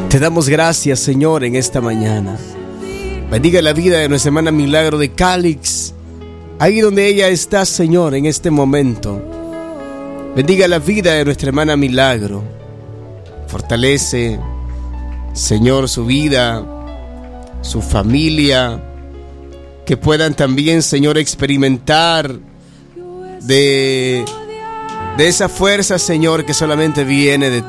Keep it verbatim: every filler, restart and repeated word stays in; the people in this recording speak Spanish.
Te damos gracias, Señor, en esta mañana. Bendiga la vida de nuestra hermana Milagro de Calix, ahí donde ella está, Señor, en este momento. Bendiga la vida de nuestra hermana Milagro. Fortalece, Señor, su vida, su familia, que puedan también, Señor, experimentar de, de esa fuerza, Señor, que solamente viene de